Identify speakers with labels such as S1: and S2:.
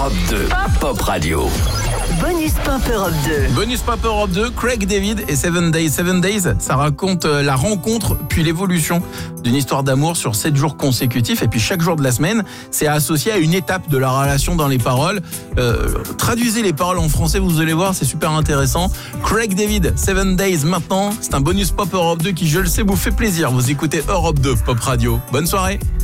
S1: Europe 2, Pop Radio.
S2: Bonus Pop Europe 2.
S3: Bonus Pop Europe 2, Craig David et 7 Days. 7 Days, ça raconte la rencontre puis l'évolution d'une histoire d'amour sur 7 jours consécutifs. Et puis chaque jour de la semaine, c'est associé à une étape de la relation dans les paroles. Traduisez les paroles en français, vous allez voir, c'est super intéressant. Craig David, 7 Days maintenant. C'est un bonus Pop Europe 2 qui, je le sais, vous fait plaisir. Vous écoutez Europe 2 Pop Radio. Bonne soirée.